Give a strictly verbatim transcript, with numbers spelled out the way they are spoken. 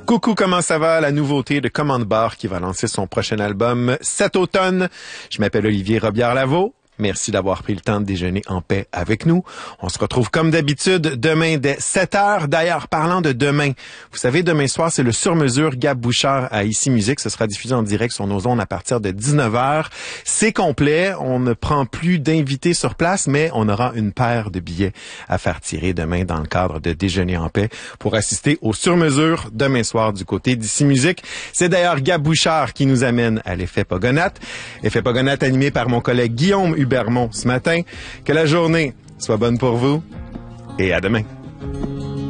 Coucou, comment ça va? La nouveauté de Commande Bar qui va lancer son prochain album cet automne. Je m'appelle Olivier Robillard-Lavaux. Merci d'avoir pris le temps de déjeuner en paix avec nous. On se retrouve comme d'habitude demain dès sept heures. D'ailleurs, parlant de demain, vous savez, demain soir, c'est le sur-mesure Gab Bouchard à Ici Musique. Ce sera diffusé en direct sur nos ondes à partir de dix-neuf heures. C'est complet. On ne prend plus d'invités sur place, mais on aura une paire de billets à faire tirer demain dans le cadre de Déjeuner en paix pour assister au sur-mesure demain soir du côté d'Ici Musique. C'est d'ailleurs Gab Bouchard qui nous amène à l'Effet Pogonate. Effet Pogonate animé par mon collègue Guillaume Hubermont ce matin. Que la journée soit bonne pour vous et à demain.